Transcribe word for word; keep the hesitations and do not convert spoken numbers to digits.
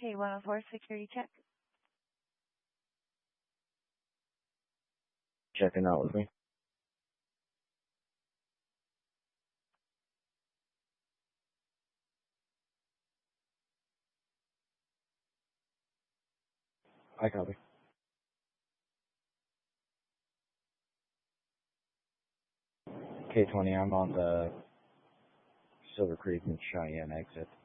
K one oh four security check. Checking out with me. I copy. K twenty, I'm on the Silver Creek and Cheyenne exit.